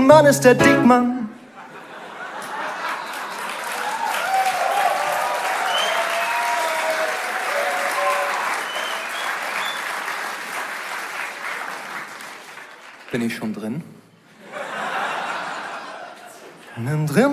Mann ist der Dickmann. Bin ich schon drin? Drin